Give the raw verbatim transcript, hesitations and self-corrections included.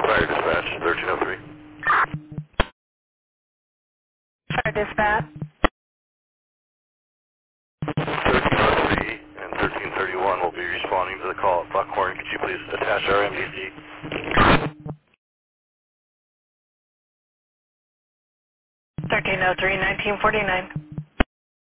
Fire dispatch, thirteen oh three. Fire dispatch. thirteen oh three and thirteen thirty-one will be responding to the call at Buckhorn. Could you please attach our M D C? thirteen oh three, nineteen forty-nine.